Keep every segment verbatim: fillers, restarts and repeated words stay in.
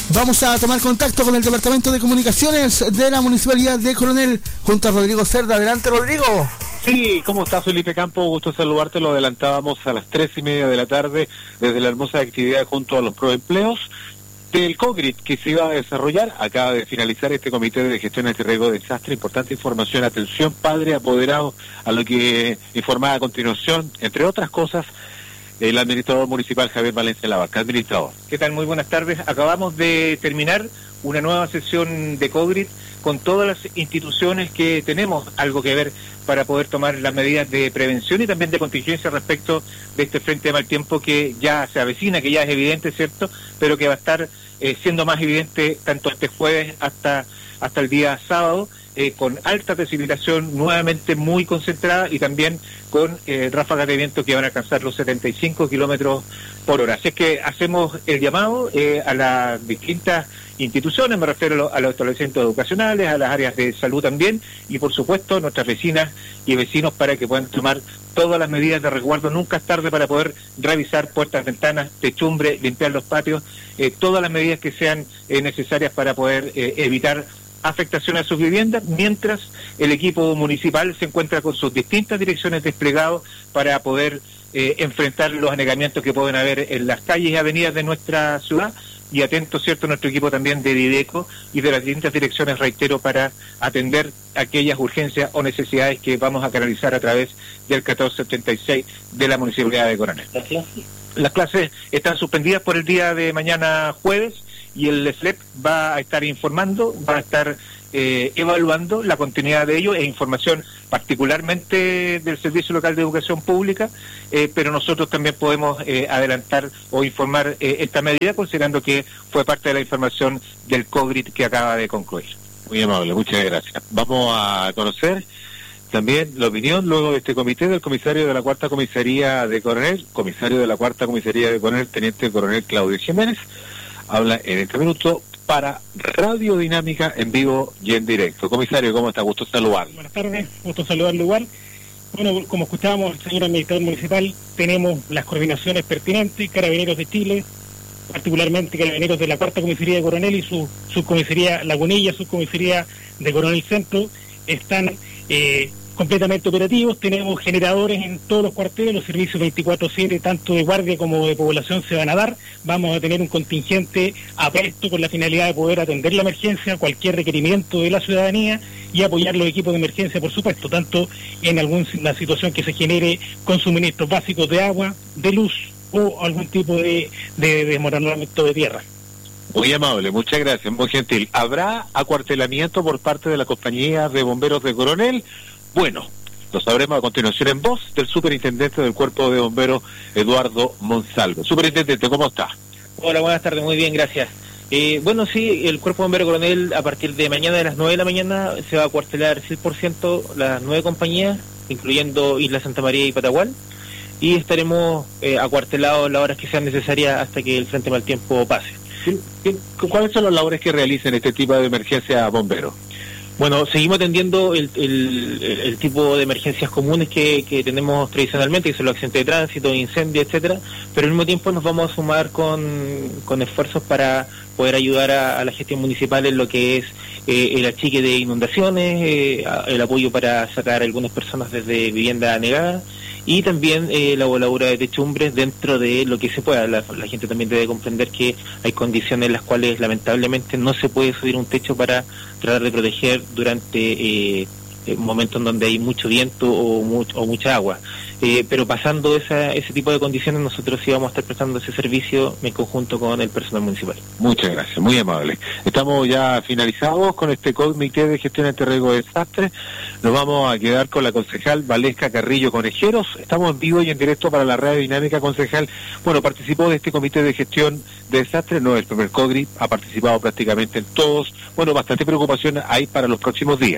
Vamos a tomar contacto con el Departamento de Comunicaciones de la Municipalidad de Coronel, junto a Rodrigo Cerda. Adelante, Rodrigo. Sí, ¿cómo estás, Felipe Campo? Gusto saludarte. Lo adelantábamos a las tres y media de la tarde desde la hermosa actividad junto a los proempleos del COGRIT que se iba a desarrollar. Acaba de finalizar este comité de gestión ante riesgo de desastre. Importante información, atención, padre apoderado, a lo que informaba a continuación, entre otras cosas, el administrador municipal Javier Valencia Labarca. Administrador. ¿Qué tal? Muy buenas tardes. Acabamos de terminar una nueva sesión de COGRIT con todas las instituciones que tenemos algo que ver para poder tomar las medidas de prevención y también de contingencia respecto de este frente de mal tiempo que ya se avecina, que ya es evidente, ¿cierto?, pero que va a estar eh, siendo más evidente tanto este jueves hasta, hasta el día sábado, eh, con alta precipitación nuevamente muy concentrada y también con eh, ráfagas de viento que van a alcanzar los setenta y cinco kilómetros por hora. Así es que hacemos el llamado eh, a las distintas instituciones, me refiero a los establecimientos educacionales, a las áreas de salud también, y por supuesto nuestras vecinas y vecinos para que puedan tomar todas las medidas de resguardo. Nunca es tarde para poder revisar puertas, ventanas, techumbre, limpiar los patios, eh, todas las medidas que sean eh, necesarias para poder eh, evitar afectación a sus viviendas, mientras el equipo municipal se encuentra con sus distintas direcciones desplegados para poder eh, enfrentar los anegamientos que pueden haber en las calles y avenidas de nuestra ciudad, y atento, cierto, nuestro equipo también de Dideco y de las distintas direcciones, reitero, para atender aquellas urgencias o necesidades que vamos a canalizar a través del catorce setenta y seis de la Municipalidad de Coronel. ¿Las clases? Las clases están suspendidas por el día de mañana jueves, y el S L E P va a estar informando, va a estar eh, evaluando la continuidad de ello e información particularmente del Servicio Local de Educación Pública, eh, pero nosotros también podemos eh, adelantar o informar eh, esta medida, considerando que fue parte de la información del COGRIT que acaba de concluir. Muy amable, muchas gracias. Vamos a conocer también la opinión luego de este comité del comisario de la Cuarta Comisaría de Coronel, comisario de la Cuarta Comisaría de Coronel, Teniente Coronel Claudio Jiménez. Habla en este minuto para Radio Dinámica en vivo y en directo. Comisario, ¿cómo está? Gusto saludarlo. Buenas tardes, gusto saludarlo igual. Bueno, como escuchábamos al señor administrador municipal, tenemos las coordinaciones pertinentes, Carabineros de Chile, particularmente Carabineros de la Cuarta Comisaría de Coronel y su subcomisaría Lagunilla, subcomisaría de Coronel Centro, están eh, completamente operativos. Tenemos generadores en todos los cuarteles, los servicios veinticuatro siete, tanto de guardia como de población, se van a dar. Vamos a tener un contingente apresto con la finalidad de poder atender la emergencia, cualquier requerimiento de la ciudadanía y apoyar los equipos de emergencia, por supuesto, tanto en alguna situación que se genere con suministros básicos de agua, de luz o algún tipo de, de desmoronamiento de tierra. Muy amable, muchas gracias, muy gentil. ¿Habrá acuartelamiento por parte de la compañía de bomberos de Coronel? Bueno, lo sabremos a continuación en voz del superintendente del Cuerpo de Bomberos, Eduardo Monsalvo. Superintendente, ¿cómo está? Hola, buenas tardes, muy bien, gracias. Eh, bueno, sí, el Cuerpo de Bomberos Coronel a partir de mañana, de las nueve de la mañana, se va a acuartelar cien por ciento las nueve compañías, incluyendo Isla Santa María y Patagual, y estaremos eh, acuartelados las horas que sean necesarias hasta que el frente mal tiempo pase. ¿Sí? ¿Cuáles son las labores que realizan este tipo de emergencia bomberos? Bueno, seguimos atendiendo el, el, el, el tipo de emergencias comunes que, que tenemos tradicionalmente, que son los accidentes de tránsito, incendios, etcétera, pero al mismo tiempo nos vamos a sumar con, con esfuerzos para poder ayudar a, a la gestión municipal en lo que es eh, el achique de inundaciones, eh, el apoyo para sacar a algunas personas desde vivienda anegada, y también eh, la voladura de techumbres dentro de lo que se pueda. La, la gente también debe comprender que hay condiciones en las cuales lamentablemente no se puede subir un techo para tratar de proteger durante eh, momentos en donde hay mucho viento o, mucho, o mucha agua. Eh, pero pasando esa, ese tipo de condiciones, nosotros sí vamos a estar prestando ese servicio en conjunto con el personal municipal. Muchas gracias, muy amable. Estamos ya finalizados con este comité de gestión ante riesgo de desastre. Nos vamos a quedar con la concejal Valesca Carrillo Conejeros. Estamos en vivo y en directo para la Radio Dinámica. Concejal, bueno, participó de este comité de gestión de desastre, no es el primer COGRIT, ha participado prácticamente en todos. Bueno, bastante preocupación hay para los próximos días.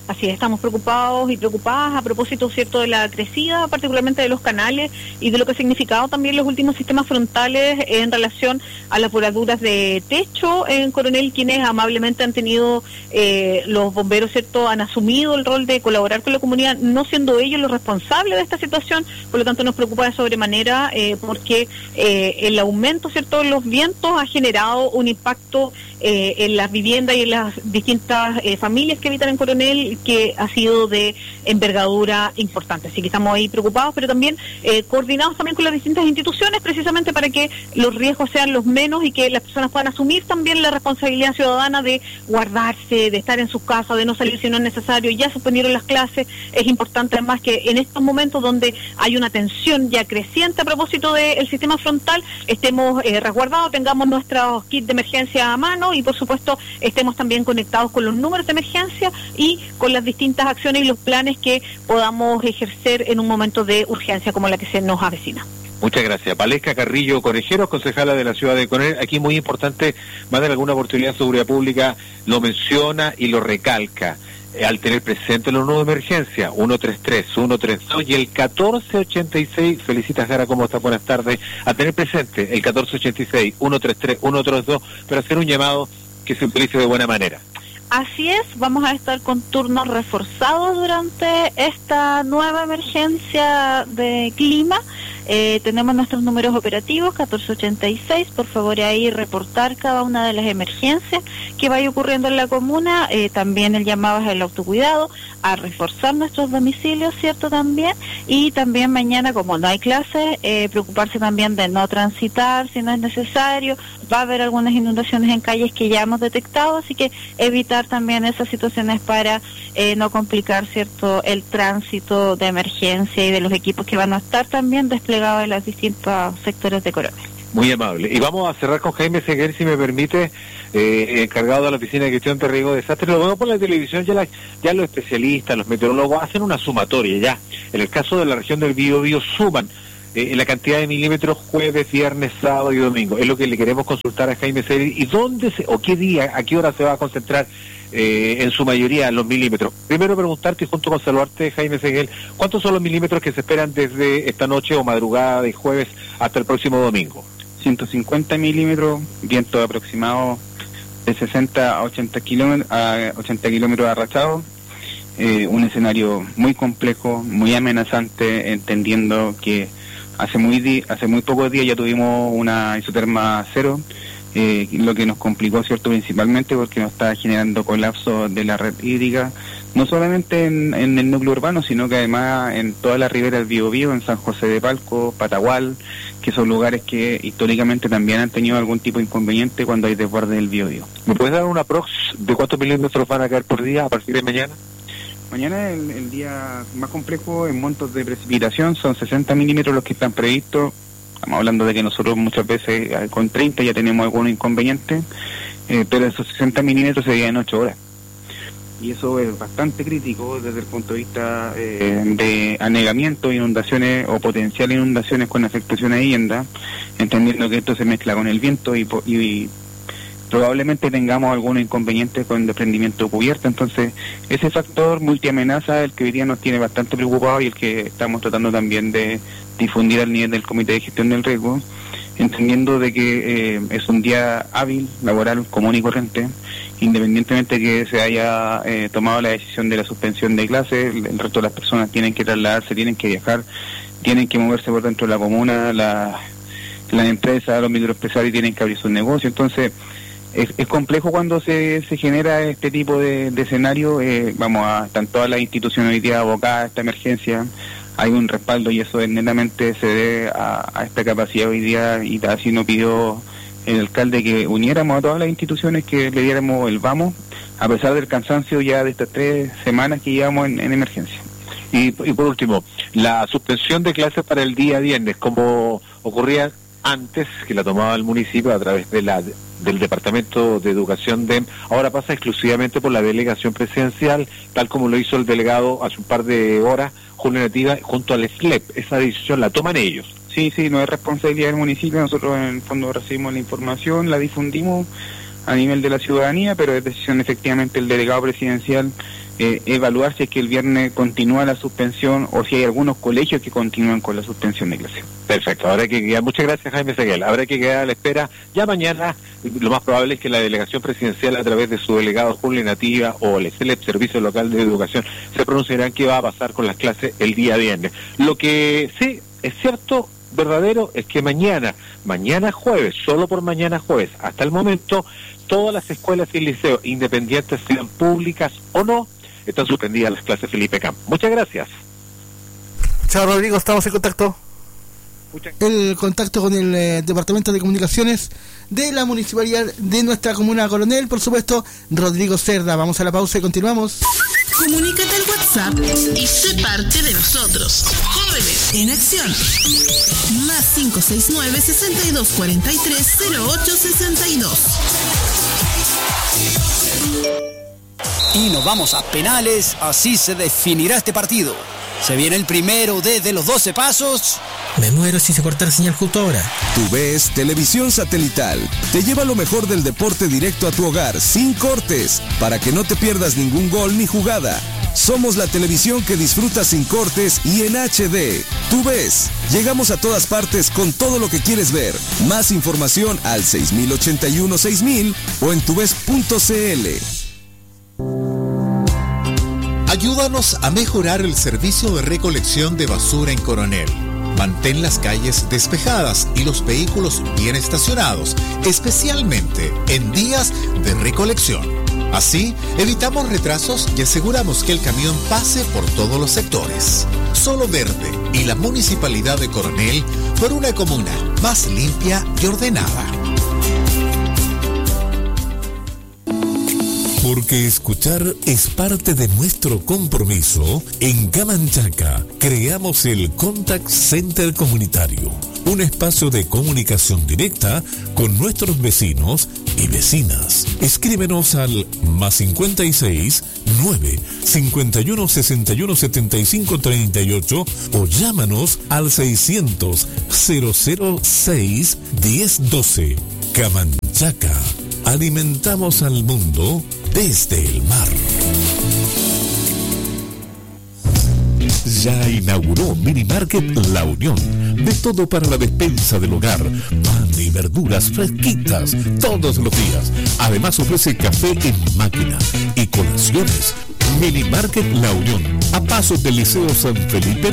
Así es, estamos preocupados y preocupadas a propósito, cierto, de la crecida, particularmente de los canales y de lo que ha significado también los últimos sistemas frontales en relación a las voladuras de techo en Coronel, quienes amablemente han tenido, eh, los bomberos, cierto, han asumido el rol de colaborar con la comunidad, no siendo ellos los responsables de esta situación. Por lo tanto nos preocupa de sobremanera eh, porque eh, el aumento, cierto, de los vientos ha generado un impacto eh, en las viviendas y en las distintas eh, familias que habitan en Coronel, que ha sido de envergadura importante. Así que estamos ahí preocupados, pero también eh, coordinados también con las distintas instituciones, precisamente para que los riesgos sean los menos y que las personas puedan asumir también la responsabilidad ciudadana de guardarse, de estar en sus casas, de no salir si no es necesario. Ya suspendieron las clases. Es importante además que en estos momentos donde hay una tensión ya creciente a propósito del sistema frontal, estemos eh, resguardados, tengamos nuestros kits de emergencia a mano y por supuesto estemos también conectados con los números de emergencia y con las distintas acciones y los planes que podamos ejercer en un momento de urgencia como la que se nos avecina. Muchas gracias. Valesca Carrillo Conejeros, concejala de la ciudad de Coronel. Aquí muy importante, más de alguna oportunidad, Seguridad Pública lo menciona y lo recalca. Eh, al tener presente los números de emergencia, uno tres tres, uno tres dos y el catorce ochenta y seis, felicitas Jara, ¿cómo está? Buenas tardes. A tener presente el catorce ochenta y seis, uno tres tres, uno tres dos, pero hacer un llamado que se utilice de buena manera. Así es, vamos a estar con turnos reforzados durante esta nueva emergencia de clima. Eh, tenemos nuestros números operativos, catorce ochenta y seis, por favor ahí reportar cada una de las emergencias que vaya ocurriendo en la comuna. Eh, también el llamado es al autocuidado, a reforzar nuestros domicilios, ¿cierto? También, y también mañana, como no hay clases, eh, preocuparse también de no transitar si no es necesario. Va a haber algunas inundaciones en calles que ya hemos detectado, así que evitar también esas situaciones para eh, no complicar, ¿cierto?, el tránsito de emergencia y de los equipos que van a estar también desplegados en los distintos sectores de Coronel. Muy amable. Y vamos a cerrar con Jaime Seguer, si me permite, eh, encargado de la Oficina de Gestión de Riesgo de Desastres. Lo vemos por la televisión, ya, la, ya los especialistas, los meteorólogos hacen una sumatoria ya. En el caso de la región del Biobío suman eh, la cantidad de milímetros jueves, viernes, sábado y domingo. Es lo que le queremos consultar a Jaime Seguer. ¿Y dónde se, o qué día, a qué hora se va a concentrar eh, en su mayoría los milímetros? Primero preguntarte, y junto con saludarte, Jaime Seguel, ¿cuántos son los milímetros que se esperan desde esta noche o madrugada de jueves hasta el próximo domingo? ciento cincuenta milímetros, viento aproximado de sesenta a ochenta kilómetros a ochenta kilómetros arrastrados. Eh, un escenario muy complejo, muy amenazante, entendiendo que hace muy di hace muy pocos días ya tuvimos una isoterma cero, eh, lo que nos complicó, cierto, principalmente porque nos está generando colapso de la red hídrica, no solamente en, en el núcleo urbano, sino que además en toda la ribera del Biobío, en San José de Palco, Patagual, que son lugares que históricamente también han tenido algún tipo de inconveniente cuando hay desborde del Biobío. ¿Me puedes dar una prox de cuántos milímetros van a caer por día a partir de mañana? Mañana el, el día más complejo en montos de precipitación, son sesenta milímetros los que están previstos. Estamos hablando de que nosotros muchas veces eh, con treinta ya tenemos algún inconveniente, eh, pero esos sesenta milímetros serían en ocho horas. Y eso es bastante crítico desde el punto de vista eh, de anegamiento, inundaciones o potencial inundaciones con afectación a vivienda, entendiendo que esto se mezcla con el viento y, y, y probablemente tengamos algún inconveniente con desprendimiento cubierta. Entonces ese factor multiamenaza el que hoy día nos tiene bastante preocupados y el que estamos tratando también de difundir al nivel del Comité de Gestión del Riesgo, entendiendo de que eh, es un día hábil, laboral, común y corriente, independientemente de que se haya eh, tomado la decisión de la suspensión de clases. El, el resto de las personas tienen que trasladarse, tienen que viajar, tienen que moverse por dentro de la comuna, la, las empresas, los microempresarios tienen que abrir sus negocios. Entonces es, es complejo cuando se, se genera este tipo de, de escenario. Eh, vamos a, están todas las instituciones hoy día abocadas a esta emergencia, hay un respaldo y eso es netamente se debe a, a esta capacidad hoy día, y así nos pidió el alcalde que uniéramos a todas las instituciones, que le diéramos el vamos, a pesar del cansancio ya de estas tres semanas que llevamos en, en emergencia. Y, y por último, la suspensión de clases para el día viernes, como ocurría antes, que la tomaba el municipio a través de la del Departamento de Educación D E M, ahora pasa exclusivamente por la delegación presidencial, tal como lo hizo el delegado hace un par de horas, Julio Nativa, junto al S L E P. Esa decisión la toman ellos. Sí, sí, no es responsabilidad del municipio. Nosotros en el fondo recibimos la información, la difundimos a nivel de la ciudadanía, pero es decisión efectivamente el delegado presidencial eh, evaluar si es que el viernes continúa la suspensión o si hay algunos colegios que continúan con la suspensión de clase. Perfecto, habrá que quedar, muchas gracias Jaime Seguel, habrá que quedar a la espera. Ya mañana lo más probable es que la delegación presidencial a través de su delegado Julio Nativa o el C E L E P, Servicio Local de Educación, se pronunciarán qué va a pasar con las clases el día viernes. Lo que sí es cierto, verdadero, es que mañana, mañana jueves, solo por mañana jueves, hasta el momento, todas las escuelas y liceos, independientes sean públicas o no, están suspendidas las clases Felipe Campo. Muchas gracias. Chao Rodrigo, estamos en contacto. El contacto con el eh, Departamento de Comunicaciones de la Municipalidad de nuestra comuna Coronel, por supuesto, Rodrigo Cerda. Vamos a la pausa y continuamos. Comunícate al WhatsApp y sé parte de nosotros. Jóvenes en acción. Más cinco seis nueve, sesenta y dos cuarenta y tres, cero ocho sesenta y dos. Y nos vamos a penales, así se definirá este partido. Se viene el primero desde los doce pasos. Me muero si se corta la señal justo ahora. TUVES Televisión Satelital te lleva lo mejor del deporte directo a tu hogar, sin cortes, para que no te pierdas ningún gol ni jugada. Somos la televisión que disfrutas sin cortes y en H D. TUVES, llegamos a todas partes con todo lo que quieres ver. Más información al seis mil ochenta y uno seis mil o en tuves punto c l. Ayúdanos a mejorar el servicio de recolección de basura en Coronel. Mantén las calles despejadas y los vehículos bien estacionados, especialmente en días de recolección. Así, evitamos retrasos y aseguramos que el camión pase por todos los sectores. Solo Verde y la Municipalidad de Coronel por una comuna más limpia y ordenada. Porque escuchar es parte de nuestro compromiso, en Camanchaca creamos el Contact Center Comunitario, un espacio de comunicación directa con nuestros vecinos y vecinas. Escríbenos al más cincuenta y seis, nueve, cincuenta y uno, sesenta y uno, setenta y cinco, treinta y ocho o llámanos al seiscientos, cero cero seis, diez doce. Camanchaca, alimentamos al mundo desde el mar. Ya inauguró Mini Market La Unión. De todo para la despensa del hogar. Pan y verduras fresquitas todos los días. Además ofrece café en máquina y colaciones. Mini Market La Unión, a pasos del Liceo San Felipe